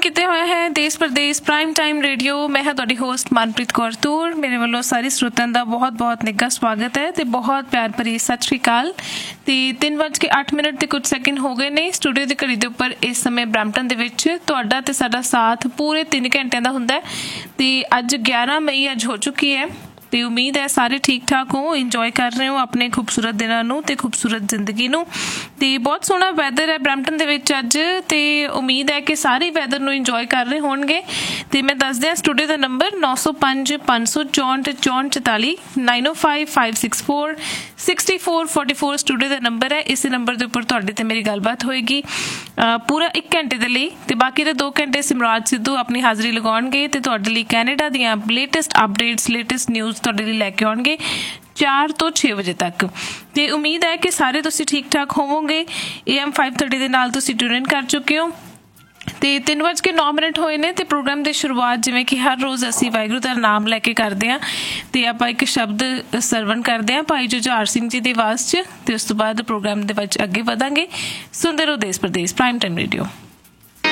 किते होया है देश प्रदेश प्राइम टाइम रेडियो। मैं हाँ तुहाडी होस्ट मनप्रीत कौर तूर। मेरे वालों सारे श्रोतां दा बहुत बहुत निੱਘਾ स्वागत है ते बहुत प्यार भरी सत श्री अकाल। ते 3:08 ते कुछ सैकेंड हो गए ने स्टूडियो की घड़ी के उपर इस समय ब्रैम्पटन दे विच तुहाडा ते साडा साथ पूरे 3 घंटिਆਂ ਦਾ ਹੁੰਦਾ ते अज 11 मई अज हो चुकी है ਤੇ ਉਮੀਦ ਹੈ ਸਾਰੇ ਠੀਕ ਠਾਕ ਹੋ, ਇੰਜੋਏ ਕਰ ਰਹੇ ਹੋ ਆਪਣੇ ਖੂਬਸੂਰਤ ਦਿਨਾਂ ਨੂੰ ਤੇ ਖੂਬਸੂਰਤ ਜ਼ਿੰਦਗੀ ਨੂੰ। ਤੇ ਬਹੁਤ ਸੋਹਣਾ ਵੈਦਰ ਹੈ ਬਰੈਂਪਟਨ ਦੇ ਵਿੱਚ ਅੱਜ ਤੇ ਉਮੀਦ ਹੈ ਕਿ ਸਾਰੇ ਵੈਦਰ ਨੂੰ ਇੰਜੋਏ ਕਰ ਰਹੇ ਹੋਣਗੇ। ਤੇ ਮੈਂ ਦੱਸ ਦਿਆਂ ਸਟੂਡੀਓ ਦਾ ਨੰਬਰ 905 564 6444 905 564 6444 ਸਟੂਡੀਓ ਦਾ ਨੰਬਰ ਹੈ। ਇਸੇ ਨੰਬਰ ਦੇ ਉੱਪਰ ਤੁਹਾਡੇ ਤੇ ਮੇਰੀ ਗੱਲਬਾਤ ਹੋਏਗੀ ਪੂਰਾ 1 ਘੰਟੇ ਦੇ ਲਈ ਤੇ ਬਾਕੀ ਦੇ 2 ਘੰਟੇ ਸਿਮਰਾਜ ਸਿੱਧੂ ਆਪਣੀ ਹਾਜ਼ਰੀ ਲਗਾਉਣਗੇ ਤੇ ਤੁਹਾਡੇ ਲਈ ਕੈਨੇਡਾ ਦੀਆਂ ਲੇਟੈਸਟ ਅਪਡੇਟਸ ਲੇਟੈਸਟ ਨਿਊਜ਼ ਤੁਹਾਡੇ ਲਈ ਲੈ ਕੇ ਆਉਣਗੇ 4 ਤੋਂ 6 ਵਜੇ ਤੱਕ। ਤੇ ਉਮੀਦ ਹੈ ਕਿ ਸਾਰੇ ਤੁਸੀਂ ਠੀਕ ਠਾਕ ਹੋਵੋਗੇ। AM 530 ਦੇ ਨਾਲ ਤੁਸੀਂ ਟਿਊਨ ਇਨ ਕਰ ਚੁੱਕੇ ਹੋ ਤੇ 3:09 ਹੋਏ ਨੇ ਤੇ ਪ੍ਰੋਗਰਾਮ ਦੀ ਸ਼ੁਰੂਆਤ ਜਿਵੇਂ ਕਿ ਹਰ ਰੋਜ਼ ਅਸੀਂ ਵਾਹਿਗੁਰੂ ਦਾ ਨਾਮ ਲੈ ਕੇ ਕਰਦੇ ਹਾਂ ਤੇ ਆਪਾਂ ਇੱਕ ਸ਼ਬਦ ਸਰਵਣ ਕਰਦੇ ਹਾਂ ਭਾਈ ਜੁਝਾਰ ਸਿੰਘ ਜੀ ਦੀ ਆਵਾਜ਼ 'ਚ ਤੇ ਉਸ ਤੋਂ ਬਾਅਦ ਪ੍ਰੋਗਰਾਮ ਦੇ ਵਿੱਚ ਅੱਗੇ ਵਧਾਂਗੇ। ਸੁਣਦੇ ਰਹੋ ਦੇਸ਼ ਪ੍ਰਦੇਸ਼ ਪ੍ਰਾਈਮ ਟਾਈਮ ਰੇਡੀਓ।